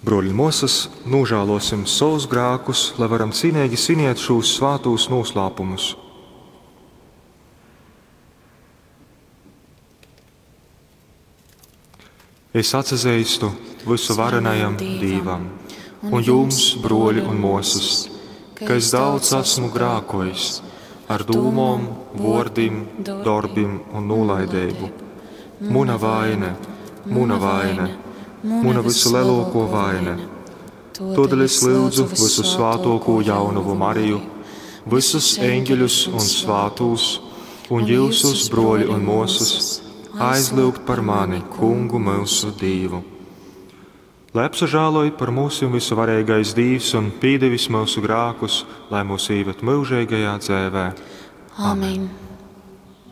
Broļi mūsas, nožēlosim savus grēkus, lai varam cīnīgi svinēt šos svētos noslēpumus. Es atzīstu visu varenajam Dievam un jums, broļi un mūsas, ka es daudz esmu grēkojis ar dūmom, vārdiem, darbiem un nolaidību. Muna vaine, muna visu lielāko vaine. Tādēļ es lūdzu visu svētāko jaunavu Mariju, visus eņģeļus un svētos, un jūsus, broļi un mūsas, aizlūgt par mani, Kungu mūsu Dievu. Lai apsažāloj par mūsu visu varīgais Dievs un pīdevis mūsu grēkus, lai mūs īvet mūžīgajā dzēvē. Amen.